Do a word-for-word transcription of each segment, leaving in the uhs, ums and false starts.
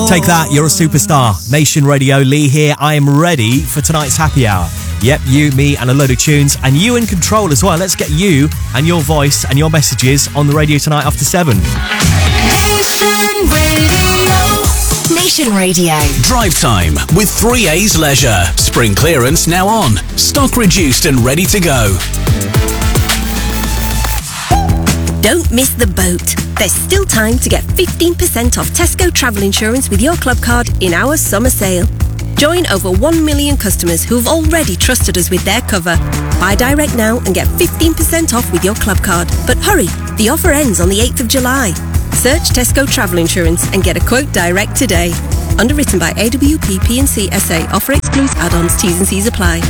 Take that, you're a superstar. Nation Radio, Lee here. I am ready for tonight's happy hour. Yep, you, me, and a load of tunes. And you in control as well. Let's get you and your voice and your messages on the radio tonight after seven. Nation Radio. Nation Radio. Drive time with three A's Leisure. Spring clearance now on. Stock reduced and ready to go. Don't miss the boat. There's still time to get fifteen percent off Tesco travel insurance with your club card in our summer sale. Join over one million customers who've already trusted us with their cover. Buy direct now and get fifteen percent off with your club card. But hurry, the offer ends on the eighth of July. Search Tesco Travel Insurance and get a quote direct today. Underwritten by A W P P and C S A. Offer excludes add-ons. T's and C's apply.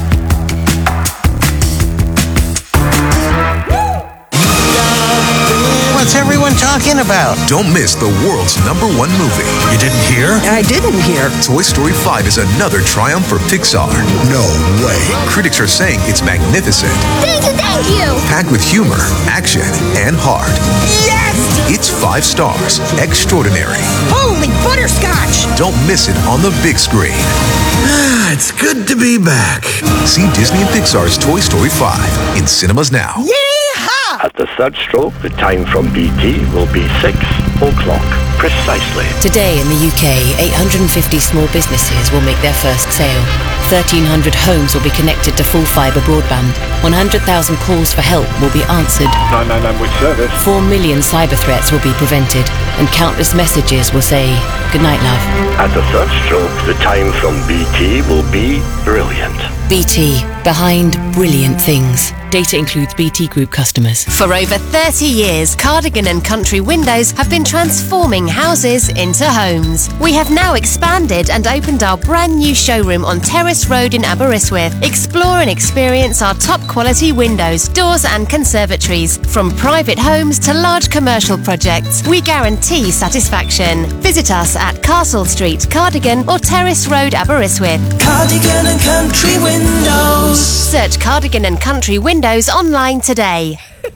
What's everyone talking about? Don't miss the world's number one movie. You didn't hear? I didn't hear. Toy Story five is another triumph for Pixar. No way. Critics are saying it's magnificent. Thank you, thank you! Packed with humor, action, and heart. Yes! It's five stars. Extraordinary. Holy butterscotch! Don't miss it on the big screen. It's good to be back. See Disney and Pixar's Toy Story five in cinemas now. Yeehaw! At the third stroke, the time from B T will be six o'clock, precisely. Today in the U K, eight hundred fifty small businesses will make their first sale. thirteen hundred homes will be connected to full fibre broadband. one hundred thousand calls for help will be answered. nine nine nine with service. four million cyber threats will be prevented. And countless messages will say, "Good night, love." At the third stroke, the time from B T will be brilliant. B T, behind brilliant things. Data includes B T Group customers. For over thirty years, Cardigan and Country Windows have been transforming houses into homes. We have now expanded and opened our brand new showroom on Terrace Road in Aberystwyth. Explore and experience our top quality windows, doors and conservatories. From private homes to large commercial projects, we guarantee satisfaction. Visit us at Castle Street, Cardigan or Terrace Road, Aberystwyth. Cardigan and Country Windows. Search Cardigan and Country Windows online today.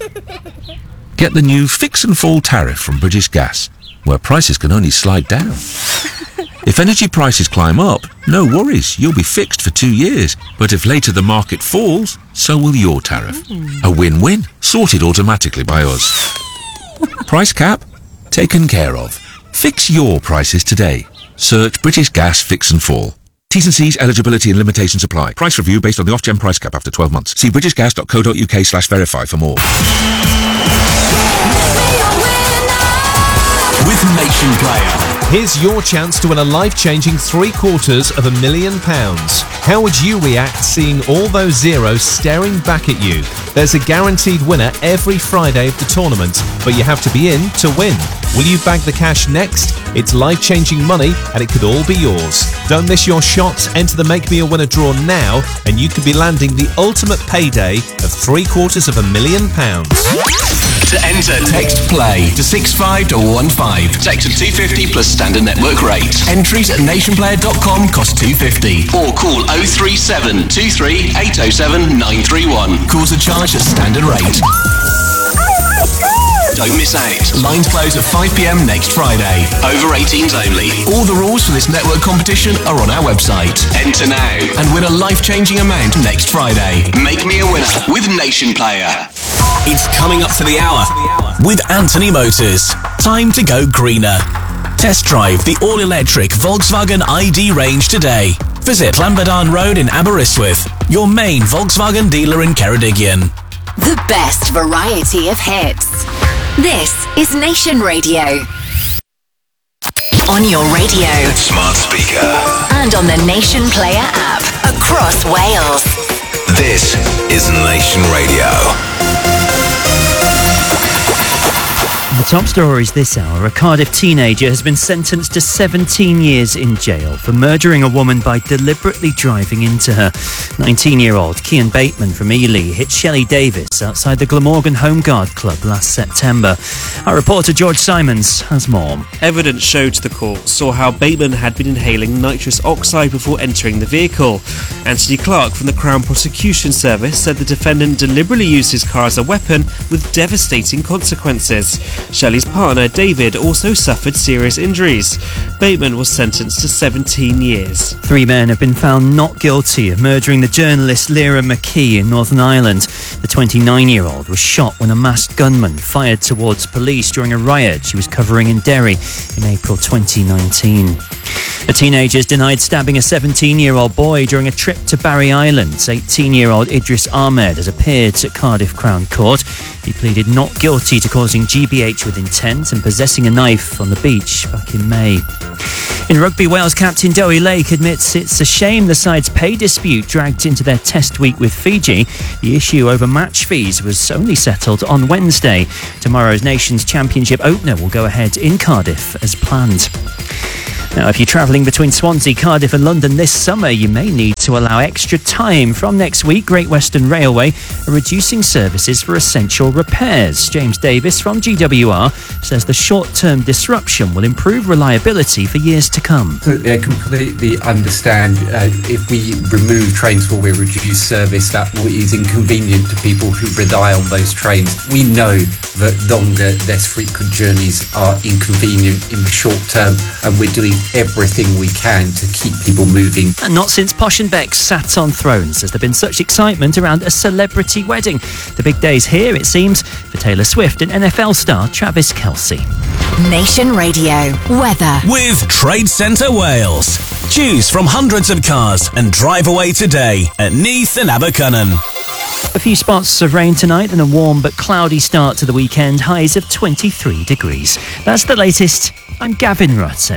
Get the new Fix and Fall tariff from British Gas, where prices can only slide down. If energy prices climb up, no worries, you'll be fixed for two years. But if later the market falls, so will your tariff. A win-win, sorted automatically by us. Price cap? Taken care of. Fix your prices today. Search British Gas Fix and Fall. T's and C's, eligibility and limitations apply. Price review based on the Ofgem price cap after twelve months. See britishgas.co.uk slash verify for more. With Nation Player. Here's your chance to win a life-changing three quarters of a million pounds. How would you react seeing all those zeros staring back at you? There's a guaranteed winner every Friday of the tournament, but you have to be in to win. Will you bag the cash next? It's life-changing money and it could all be yours. Don't miss your shot. Enter the Make Me a Winner draw now and you could be landing the ultimate payday of three quarters of a million pounds. To enter, text PLAY to six five one one five. Text at two fifty plus standard network rate. Entries at nationplayer dot com cost two fifty. Or call oh three seven, two three eight oh seven, nine three one. Calls are charged at standard rate. Don't miss out. Lines close at five p m next Friday. Over eighteens only. All the rules for this network competition are on our website. Enter now and win a life-changing amount next Friday. Make me a winner with Nation Player. It's coming up to the hour with Anthony Motors. Time to go greener. Test drive the all-electric Volkswagen I D range today. Visit Lamberdaan Road in Aberystwyth, your main Volkswagen dealer in Ceredigion. The best variety of hits. This is Nation Radio. On your radio, Smart speaker. and on the Nation Player app across Wales. This is Nation Radio. The top stories this hour. A Cardiff teenager has been sentenced to seventeen years in jail for murdering a woman by deliberately driving into her. nineteen-year-old Cian Bateman from Ely hit Shelley Davis outside the Glamorgan Home Guard Club last September. Our reporter George Simons has more. Evidence showed to the court saw how Bateman had been inhaling nitrous oxide before entering the vehicle. Anthony Clark from the Crown Prosecution Service said the defendant deliberately used his car as a weapon with devastating consequences. Shelley's partner, David, also suffered serious injuries. Bateman was sentenced to seventeen years. Three men have been found not guilty of murdering the journalist Lyra McKee in Northern Ireland. The twenty-nine-year-old was shot when a masked gunman fired towards police during a riot she was covering in Derry in April twenty nineteen. A teenager has denied stabbing a seventeen-year-old boy during a trip to Barry Island. eighteen-year-old Idris Ahmed has appeared at Cardiff Crown Court. He pleaded not guilty to causing G B H with intent and possessing a knife on the beach back in May. In rugby, Wales captain Dowie Lake admits it's a shame the side's pay dispute dragged into their test week with Fiji. The issue over match fees was only settled on Wednesday. Tomorrow's Nations Championship opener will go ahead in Cardiff as planned. Now, if you're travelling between Swansea, Cardiff and London this summer, you may need to allow extra time. From next week, Great Western Railway are reducing services for essential repairs. James Davis from G W R says the short-term disruption will improve reliability for years to come. So I completely understand uh, if we remove trains or we reduce service, that is inconvenient to people who rely on those trains. We know that longer, less frequent journeys are inconvenient in the short term, and we're doing everything we can to keep people moving. And not since Posh and Beck sat on thrones has there been such excitement around a celebrity wedding. The big day's here, it seems, for Taylor Swift and N F L star Travis Kelce. Nation Radio weather with Trade Centre Wales. Choose from hundreds of cars and drive away today at Neath and Abercynon. A few spots of rain tonight and a warm but cloudy start to the weekend. Highs of twenty-three degrees. That's the latest. I'm Gavin Rutten.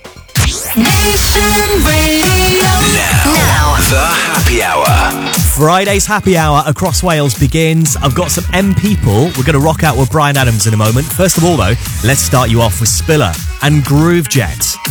Nation Radio. Now, now, the happy hour. Friday's happy hour across Wales begins. I've got some M people. We're going to rock out with Bryan Adams in a moment. First of all, though, let's start you off with Spiller and Groove Jet.